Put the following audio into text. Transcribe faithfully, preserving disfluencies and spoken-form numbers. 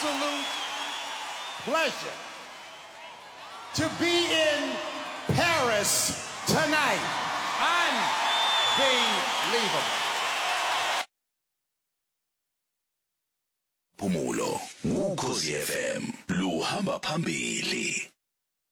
absolute pleasure to be in Paris tonight. Unbelievable. Phumulo, Ukhozi F M, luhamba phambili.